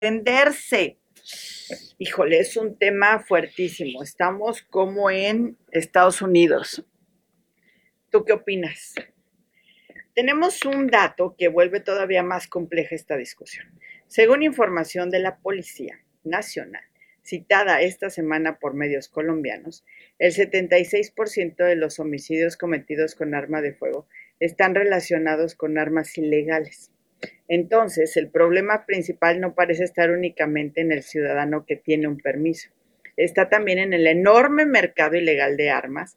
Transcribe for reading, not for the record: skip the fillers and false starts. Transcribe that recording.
Entenderse. Híjole, es un tema fuertísimo. Estamos como en Estados Unidos. ¿Tú qué opinas? Tenemos un dato que vuelve todavía más compleja esta discusión. Según información de la Policía Nacional, citada esta semana por medios colombianos, el 76% de los homicidios cometidos con arma de fuego están relacionados con armas ilegales. Entonces, el problema principal no parece estar únicamente en el ciudadano que tiene un permiso. Está también en el enorme mercado ilegal de armas